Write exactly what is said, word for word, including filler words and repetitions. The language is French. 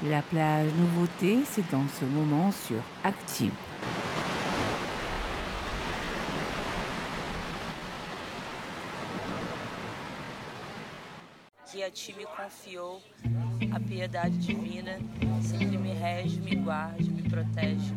La plage nouveauté, c'est dans ce moment sur Active. Que a ti me confiou, a piedade divina sempre me rege, me guarde, me protege.